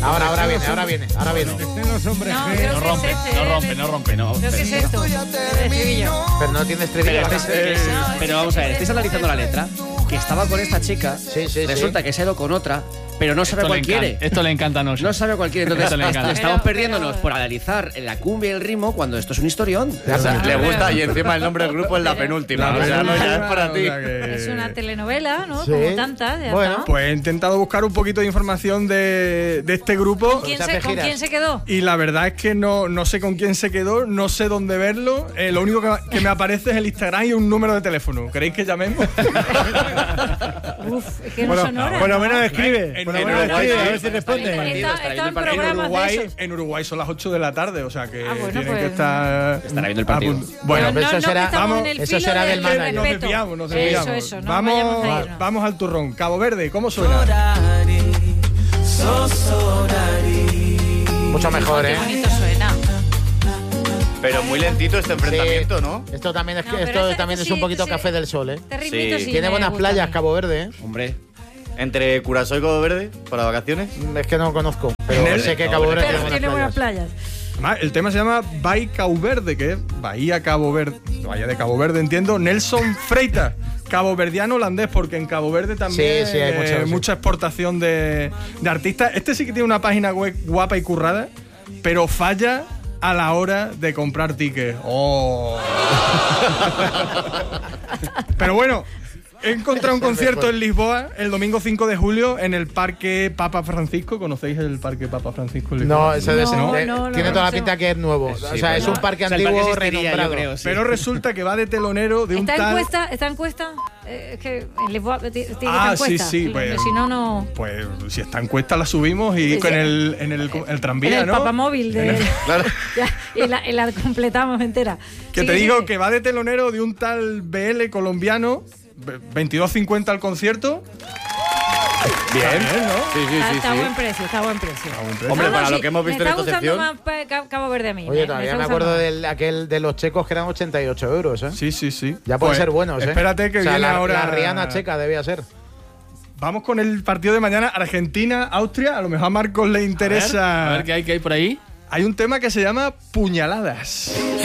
Ahora viene. Los hombres No, G. creo No que rompe, es este, no rompe, no rompe, no. Creo que es esto. El estribillo. Pero no tiene estribillo. Pero vamos a ver, estáis analizando la letra. Que estaba con esta chica, Sí. resulta que se ha ido con otra, pero no sabe cuál quiere. Esto le encanta a Noche. No sabe cuál quiere. Entonces, Esto le encanta. estamos Pero- perdiéndonos por analizar la cumbia y el ritmo cuando esto es un historión. Le gusta y encima el nombre del grupo es la penúltima. O sea, no, ya es para ti. Es una telenovela, ¿no? Sí. Como tantas. Ya Bueno, está. Pues he intentado buscar un poquito de información de este grupo. ¿Con quién se quedó? Y la verdad es que no sé con quién se quedó, no sé dónde verlo. Lo único que me aparece es el Instagram y un número de teléfono. ¿Queréis que llamemos? Uf, es que no son horas. Por lo menos ¿no? escribe. Por lo menos Uruguay, escribe, a sí. ver si responde. Está en programas de Uruguay, esos. en Uruguay son las 8 de la tarde, o sea que Ah, bueno, tienen pues, que estar. Estará viendo el partido. Bueno, No, pero eso no, será- que estamos vamos, en el eso filo será del manager. respeto. nos desviamos. Eso, no vayamos a irnos. Vamos al turrón. Cabo Verde, ¿cómo suena? mucho mejor, Qué bonito suena. Pero muy lentito este enfrentamiento, Sí. ¿no? Esto también es, No, pero esto este también es sí, un poquito este sí. Café del Sol, ¿eh? Este ritmito Sí. sí Tiene me buenas gusta playas a mí. Cabo Verde, ¿eh? Hombre, Entre Curazao y Cabo Verde, para vacaciones. Es que no conozco, pero En el- sé que Cabo Verde Pero tiene buenas playas. Además, el tema se llama Bahía Cabo Verde, que es Bahía Cabo Verde. Bahía de Cabo Verde, entiendo. Nelson Freitas, caboverdiano holandés, porque en Cabo Verde también Sí, hay mucha exportación de artistas. Este sí que tiene una página web guapa y currada, pero falla a la hora de comprar tickets. ¡Oh! Pero bueno, he encontrado un concierto en Lisboa el domingo 5 de julio en el Parque Papa Francisco. ¿Conocéis el Parque Papa Francisco en Lisboa? No, ese de ese, No, tiene no toda la conocemos. pinta que es nuevo. O sea, es un parque o sea, el antiguo parque existiría, renombrado. yo creo, sí. Pero resulta que va de telonero de un tal... ¿Está encuesta? Es que en Lisboa tiene que estar Ah, sí, encuesta. sí, pues- Si no, no. Pues si está encuesta la subimos y Sí, con sí. el tranvía, En el ¿no? papamóvil de. Claro. Ya, y la completamos entera. Que te digo que va de telonero de un tal BL colombiano, 22.50 al concierto. Bien. ¿no? Sí. Está a buen precio, está a buen precio. Hombre, No, para sí, lo que hemos visto en me esta está gustando sección. más Cabo Verde a mí. Oye, me todavía está me acuerdo gustando más. aquel de los checos que eran 88 euros, ¿eh? Sí. Ya pueden Pues, ser buenos, ¿eh? Espérate que O sea, viene la, ahora. La Rihanna checa debía ser. Vamos con el partido de mañana, Argentina, Austria. A lo mejor a Marcos le interesa. A ver qué hay por ahí. Hay un tema que se llama Puñaladas.